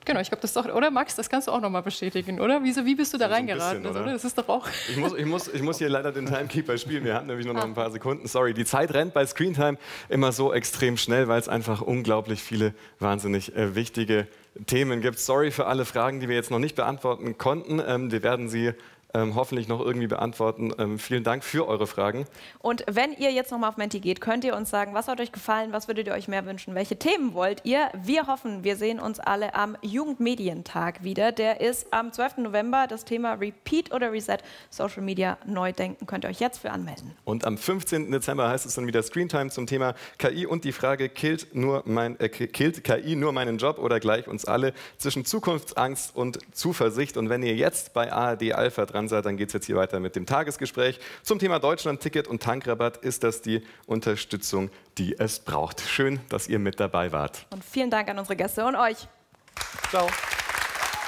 Genau, ich glaube, das ist doch, oder Max, das kannst du auch noch mal bestätigen, oder? Wie bist du da So ein reingeraten? bisschen, oder? Das ist doch auch... Ich muss hier leider den Timekeeper spielen. Wir haben nämlich nur noch ein paar Sekunden. Sorry, die Zeit rennt bei Screentime immer so extrem schnell, weil es einfach unglaublich viele wahnsinnig wichtige Themen gibt. Sorry für alle Fragen, die wir jetzt noch nicht beantworten konnten. Wir werden sie hoffentlich noch irgendwie beantworten. Vielen Dank für eure Fragen. Und wenn ihr jetzt noch mal auf Menti geht, könnt ihr uns sagen, was hat euch gefallen, was würdet ihr euch mehr wünschen, welche Themen wollt ihr? Wir hoffen, wir sehen uns alle am Jugendmedientag wieder. Der ist am 12. November. Das Thema Repeat oder Reset, Social Media neu denken, könnt ihr euch jetzt für anmelden. Und am 15. Dezember heißt es dann wieder Screentime zum Thema KI und die Frage, killt KI nur meinen Job oder gleich uns alle? Zwischen Zukunftsangst und Zuversicht. Und wenn ihr jetzt bei ARD Alpha dran seid, dann geht es jetzt hier weiter mit dem Tagesgespräch. Zum Thema Deutschland-Ticket und Tankrabatt ist das die Unterstützung, die es braucht. Schön, dass ihr mit dabei wart. Und vielen Dank an unsere Gäste und euch. Ciao.